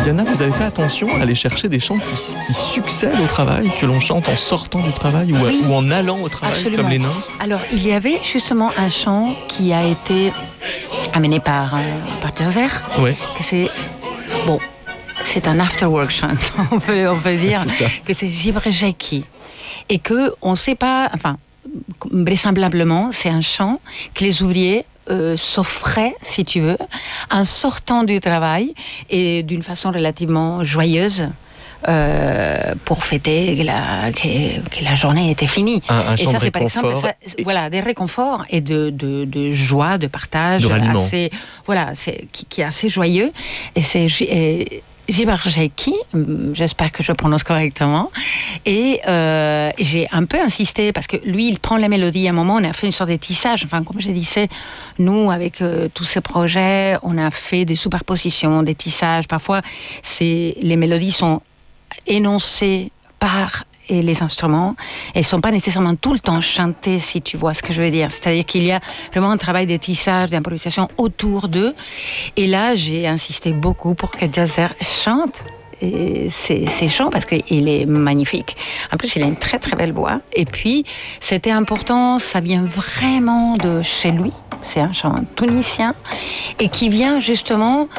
Diana, vous avez fait attention à aller chercher des chants qui succèdent au travail, que l'on chante en sortant du travail ou en allant au travail, absolument. comme les nains? Alors, il y avait justement un chant qui a été amené par Jazzer, Ouais. que c'est un after-work chant, on peut dire, que c'est Gibrejeki. Et qu'on ne sait pas, vraisemblablement, c'est un chant que les ouvriers s'offraient, si tu veux, en sortant du travail et d'une façon relativement joyeuse. Pour fêter que la journée était finie. Un et chant ça, de c'est par exemple des réconforts et de joie, de partage, de ralliement. assez, qui est assez joyeux. Et c'est Gibarjeki, j'espère que je prononce correctement, et j'ai un peu insisté parce que lui il prend la mélodie. À un moment on a fait une sorte de tissage, comme je disais, nous avec tous ces projets on a fait des superpositions, des tissages. Parfois les mélodies sont énoncées par les instruments, et ne sont pas nécessairement tout le temps chantés, si tu vois ce que je veux dire. C'est-à-dire qu'il y a vraiment un travail de tissage, d'improvisation autour d'eux. Et là, j'ai insisté beaucoup pour que Jazzer chante ces chants parce qu'il est magnifique. En plus, il a une très très belle voix. Et puis, c'était important, ça vient vraiment de chez lui. C'est un chant tunisien et qui vient justement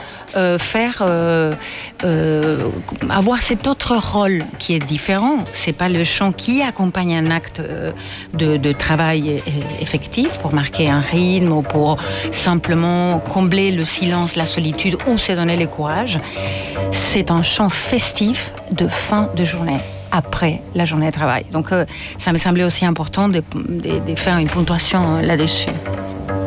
avoir cet autre rôle qui est différent. C'est pas le chant qui accompagne un acte de travail effectif pour marquer un rythme ou pour simplement combler le silence, la solitude ou se donner le courage. C'est un chant festif de fin de journée, après la journée de travail. Donc ça me semblait aussi important de faire une ponctuation là-dessus.